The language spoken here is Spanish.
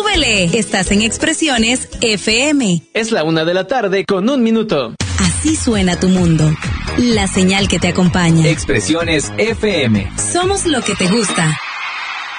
¡Súbele! Estás en Expresiones FM. Es la 1:00 con 1 minuto. Así suena tu mundo. La señal que te acompaña. Expresiones FM. Somos lo que te gusta.